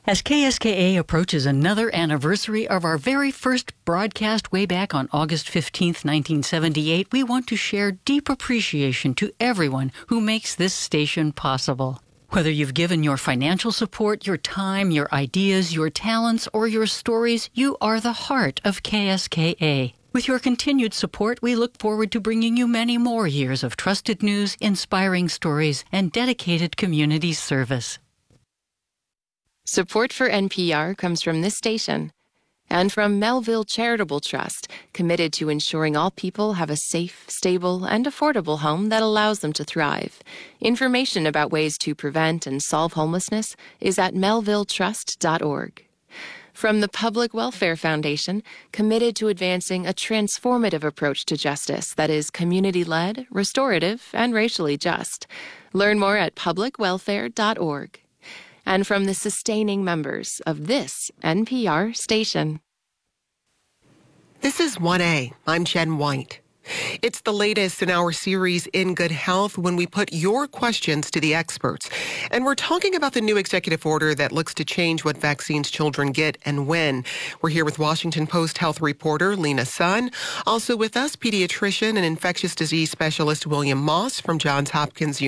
As KSKA approaches another anniversary of our very first broadcast way back on August 15th, 1978, we want to share deep appreciation to everyone who makes this station possible. Whether you've given your financial support, your time, your ideas, your talents, or your stories, you are the heart of KSKA. With your continued support, we look forward to bringing you many more years of trusted news, inspiring stories, and dedicated community service. Support for NPR comes from this station and from Melville Charitable Trust, committed to ensuring all people have a safe, stable, and affordable home that allows them to thrive. Information about ways to prevent and solve homelessness is at melvilletrust.org. From the Public Welfare Foundation, committed to advancing a transformative approach to justice that is community-led, restorative, and racially just. Learn more at publicwelfare.org. And from the sustaining members of this NPR station. This is 1A. I'm Jen White. It's the latest in our series In Good Health when we put your questions to the experts. And we're talking about the new executive order that looks to change what vaccines children get and when. We're here with Washington Post health reporter Lena Sun. Also with us, pediatrician and infectious disease specialist William Moss from Johns Hopkins University.